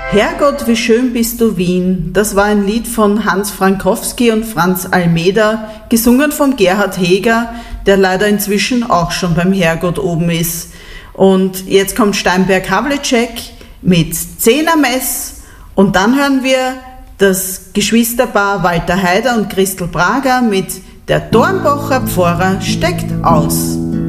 Herrgott, wie schön bist du, Wien. Das war ein Lied von Hans Frankowski und Franz Almeda, gesungen von Gerhard Heger, der leider inzwischen auch schon beim Herrgott oben ist. Und jetzt kommt Steinberg Havlicek mit Zehnermess und dann hören wir das Geschwisterpaar Walter Haider und Christel Prager mit Der Dornbacher Pfarrer steckt aus.